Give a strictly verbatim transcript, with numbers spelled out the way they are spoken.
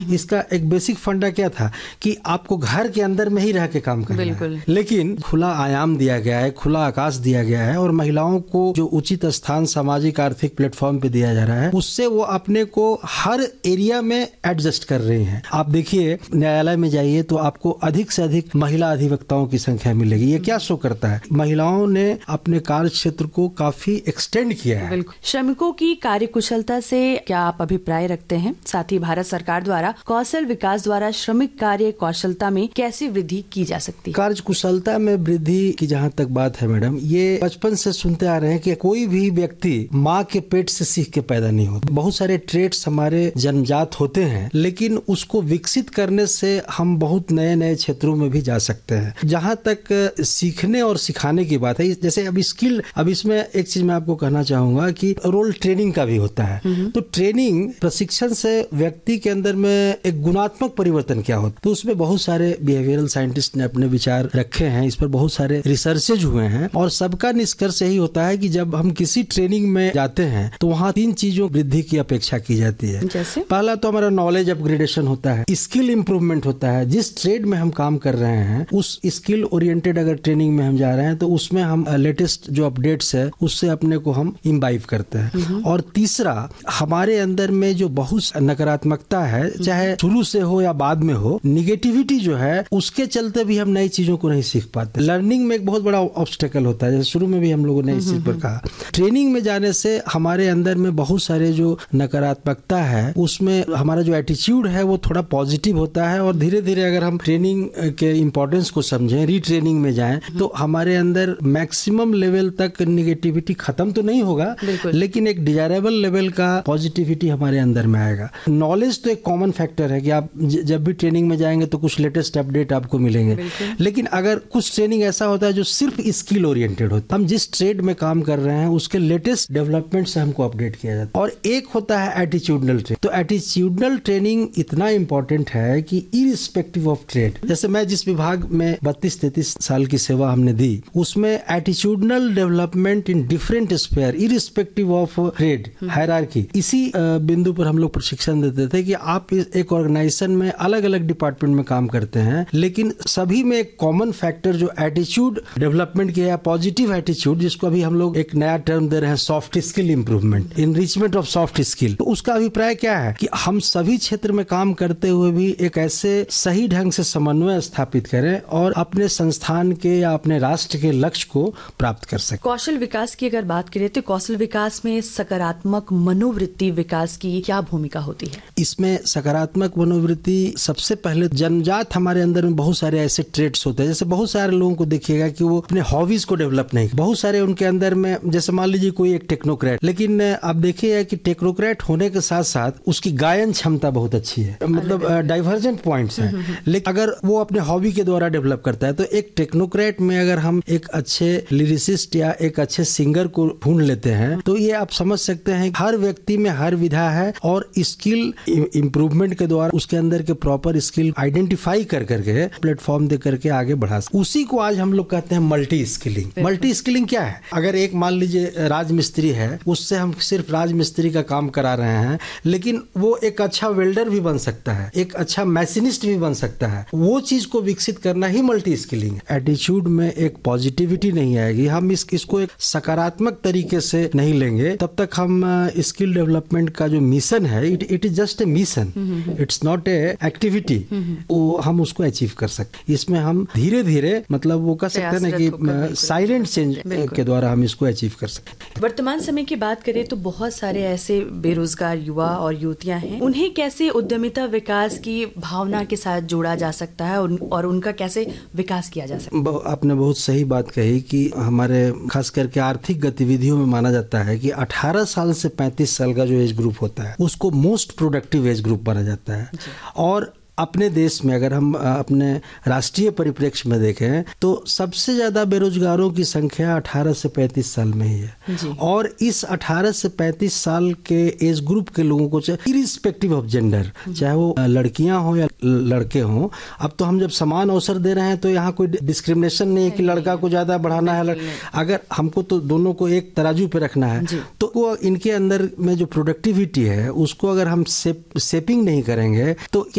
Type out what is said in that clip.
इसका एक बेसिक फंडा क्या था कि आपको घर के अंदर में ही रह के काम करना है, लेकिन खुला आयाम दिया गया है, खुला आकाश दिया गया है और महिलाओं को जो उचित स्थान सामाजिक आर्थिक प्लेटफॉर्म पे दिया जा रहा है, उससे वो अपने को हर एरिया में एडजस्ट कर रही हैं। आप देखिए न्यायालय में जाइए तो आपको अधिक से अधिक महिला अधिवक्ताओं की संख्या मिलेगी। ये क्या शो करता है? महिलाओं ने अपने कार्य क्षेत्र को काफी एक्सटेंड किया है। श्रमिकों की कार्य कुशलता से क्या आप अभिप्राय रखते हैं? साथ ही भारत सरकार द्वारा कौशल विकास द्वारा श्रमिक कार्य कौशलता में कैसे वृद्धि की जा सकती है? कार्य कुशलता में वृद्धि की जहाँ तक बात है मैडम, ये बचपन से सुनते आ रहे हैं कि कोई भी व्यक्ति माँ के पेट से सीख के पैदा नहीं होता। बहुत सारे ट्रेड्स हमारे जन्मजात होते हैं, लेकिन उसको विकसित करने से हम बहुत नए नए क्षेत्रों में भी जा सकते हैं। जहाँ तक सीखने और सिखाने की बात है, जैसे अब स्किल, अब इसमें एक चीज मैं आपको कहना चाहूंगा कि रोल ट्रेनिंग का भी होता है। तो ट्रेनिंग प्रशिक्षण से व्यक्ति के अंदर में एक गुणात्मक परिवर्तन क्या होता है, तो उसमें बहुत सारे बिहेवियरल साइंटिस्ट ने अपने विचार रखे हैं, इस पर बहुत सारे रिसर्चेज हुए हैं और सबका निष्कर्ष यही होता है कि जब हम किसी ट्रेनिंग में जाते हैं तो वहाँ तीन चीजों वृद्धि की अपेक्षा की जाती है। जैसे पहला तो हमारा नॉलेज अपग्रेडेशन होता है, स्किल इंप्रूवमेंट होता है। जिस ट्रेड में हम काम कर रहे हैं उस स्किल ओरिएंटेड अगर ट्रेनिंग में हम जा रहे हैं तो उसमें हम लेटेस्ट जो अपडेट्स है उससे अपने को हम इम्बाइव करते हैं। और तीसरा, हमारे अंदर में जो बहुत नकारात्मकता है, चाहे शुरू से हो या बाद में हो, निगेटिविटी जो है उसके चलते भी हम नई चीजों को नहीं सीख पाते। लर्निंग में एक बहुत बड़ा ऑब्स्टेकल होता है, जैसे शुरू में भी हम लोगों ने इस चीज पर कहा। ट्रेनिंग में जाने से हमारे अंदर में बहुत सारे जो नकारात्मकता है उसमें हमारा जो एटीट्यूड है वो थोड़ा पॉजिटिव होता है और धीरे धीरे अगर हम ट्रेनिंग के इम्पोर्टेंस को समझें, रीट्रेनिंग में जाएं, तो हमारे अंदर मैक्सिमम लेवल तक निगेटिविटी खत्म तो नहीं होगा, लेकिन एक डिजायरेबल लेवल का पॉजिटिविटी हमारे अंदर में आएगा। नॉलेज तो एक कॉमन फैक्टर है कि आप जब भी ट्रेनिंग में जाएंगे तो कुछ लेटेस्ट अपडेट आपको मिलेंगे, लेकिन अगर कुछ ट्रेनिंग ऐसा होता है जो सिर्फ स्किल ओरिएंटेड होता है, हम जिस ट्रेड में काम कर रहे हैं उसके लेटेस्ट डेवलपमेंट से हमको अपडेट किया जाता है। और एक होता है एटीट्यूडनल ट्रेनिंग। तो एटीट्यूडनल ट्रेनिंग इतना इंपॉर्टेंट है कि इरिस्पेक्टिव ऑफ ट्रेड, जैसे मैं जिस विभाग में बत्तीस तैतीस साल की सेवा हमने दी, उसमें attitudinal development in different sphere irrespective of trade hierarchy, इसी बिंदु पर हम लोग प्रशिक्षण देते थे कि आप एक ऑर्गेनाइजेशन में अलग अलग डिपार्टमेंट में काम करते हैं, लेकिन सभी में एक कॉमन फैक्टर जो एटीट्यूड डेवलपमेंट की है, पॉजिटिव एटीट्यूड, जिसको अभी हम लोग एक नया टर्म दे रहे हैं, soft skill improvement, enrichment of soft skill. तो उसका अभिप्राय क्या है कि हम सभी क्षेत्र में काम करते हुए भी एक ऐसे सही ढंग से समन्वय स्थापित करें और अपने संस्थान के या अपने राष्ट्र के लक्ष्य को प्राप्त कर सकें। कौशल विकास की अगर बात करें तो कौशल विकास में सकारात्मक मनोवृत्ति विकास की क्या भूमिका होती है? इसमें सकारात्मक मनोवृत्ति, सबसे पहले जन्मजात हमारे अंदर में बहुत सारे ऐसे ट्रेड्स होते हैं, जैसे बहुत सारे लोगों को देखिएगा कि वो अपने हॉबीज को डेवलप नहीं, बहुत सारे उनके अंदर में, जैसे मान लीजिए कोई एक टेक्नोक्रेट, लेकिन आप देखिए कि टेक्नोक्रेट होने के साथ साथ उसकी गायन क्षमता बहुत अच्छी है, मतलब डाइवर्जेंट पॉइंट्स हैं, लेकिन अगर वो अपने हॉबी के द्वारा डेवलप करता है तो एक टेक्नोक्रेट में अगर हम एक अच्छे लिरिसिस्ट या एक अच्छे सिंगर को ढूंढ लेते हैं तो ये आप समझ सकते हैं हर व्यक्ति में हर विधा है और स्किल इंप्रूवमेंट के द्वारा उसके अंदर के प्रॉपर स्किल आइडेंटिफाई कर करके प्लेटफॉर्म दे करके आगे बढ़ा, उसी को आज हम लोग कहते हैं मल्टी स्किलिंग। मल्टी स्किलिंग क्या है? अगर एक मान लीजिए राजमिस्त्री है, उससे हम सिर्फ राजमिस्त्री का काम करा रहे हैं, लेकिन वो एक अच्छा वेल्डर भी बन सकता है, एक अच्छा मैशिनिस्ट भी बन सकता है। वो चीज को विकसित करना ही मल्टी स्किलिंग है। एटीट्यूड में एक पॉजिटिविटी नहीं आएगी, हम इस इसको एक सकारात्मक तरीके से नहीं लेंगे, तब तक हम स्किल डेवलपमेंट का जो मिशन है, it it is just a mission, it's not a activity, वो हम उसको अचीव कर सकते। इसमें हम धीरे धीरे, मतलब वो कह सकते हैं ना कि साइलेंट चेंज के द्वारा हम इसको अचीव कर सकते। वर्तमान समय की बात करें तो बहुत सारे ऐसे बेरोजगार युवा और युवतियां हैं, उन्हें कैसे उद्यमिता विकास की भावना के साथ जोड़ा जा सकता है और उनका कैसे विकास किया जा सकता है? आपने बहुत सही बात कही कि हमारे खास करके आर्थिक गतिविधियों में माना जाता है कि अठारह साल से पैंतीस साल का जो एज ग्रुप होता है उसको मोस्ट प्रोडक्टिव एज ग्रुप माना जाता है, और अपने देश में अगर हम अपने राष्ट्रीय परिप्रेक्ष्य में देखें तो सबसे ज्यादा बेरोजगारों की संख्या अठारह से पैंतीस साल में ही है। और इस अठारह से पैंतीस साल के एज ग्रुप के लोगों को इरिस्पेक्टिव ऑफ जेंडर, चाहे वो लड़कियां हो या लड़के हों, अब तो हम जब समान अवसर दे रहे हैं तो यहाँ कोई डिस्क्रिमिनेशन नहीं है कि लड़का को ज्यादा बढ़ाना है। अगर हमको तो दोनों को एक तराजू पे रखना है तो वो इनके अंदर में जो प्रोडक्टिविटी है उसको अगर हम सेप, सेपिंग नहीं करेंगे तो